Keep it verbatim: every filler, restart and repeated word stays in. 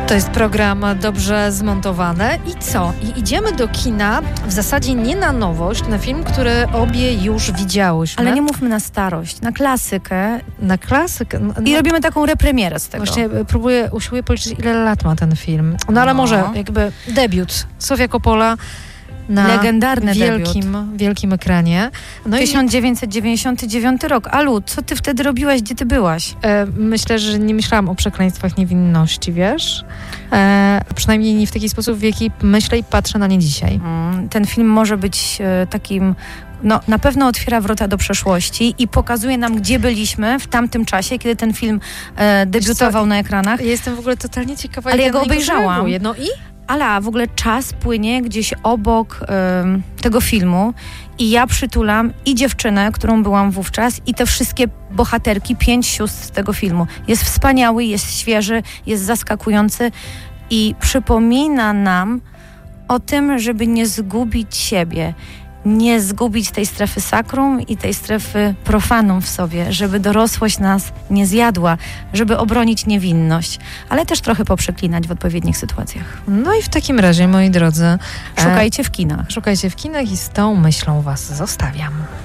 To jest program dobrze zmontowany. I co? I idziemy do kina w zasadzie nie na nowość, na film, który obie już widziałyśmy. Ale nie mówmy na starość, na klasykę. Na klasykę. No, I robimy taką repremierę z tego. Właśnie próbuję, usiłuję policzyć, ile lat ma ten film. No ale No. może jakby debiut. Sofia Coppola na legendarny wielkim, debiut. wielkim ekranie. No tysiąc dziewięćset dziewięćdziesiąty dziewiąty rok. Alu, co ty wtedy robiłaś? Gdzie ty byłaś? i e, myślę, że nie myślałam o przekleństwach niewinności, wiesz? E, przynajmniej nie w taki sposób, w jaki myślę i patrzę na nie dzisiaj. Mm, ten film może być e, takim... No, na pewno otwiera wrota do przeszłości i pokazuje nam, gdzie byliśmy w tamtym czasie, kiedy ten film e, debiutował co, na ekranach. Ja jestem w ogóle totalnie ciekawa, Ale jak ja go na niego obejrzałam. zareaguję. No i? Ale w ogóle czas płynie gdzieś obok ym, tego filmu i ja przytulam i dziewczynę, którą byłam wówczas, i te wszystkie bohaterki, pięć sióstr z tego filmu. Jest wspaniały, jest świeży, jest zaskakujący i przypomina nam o tym, żeby nie zgubić siebie, nie zgubić tej strefy sakrum i tej strefy profanum w sobie, żeby dorosłość nas nie zjadła, żeby obronić niewinność, ale też trochę poprzeklinać w odpowiednich sytuacjach. No i w takim razie, moi drodzy, Szukajcie w kinach. Szukajcie w kinach i z tą myślą was zostawiam.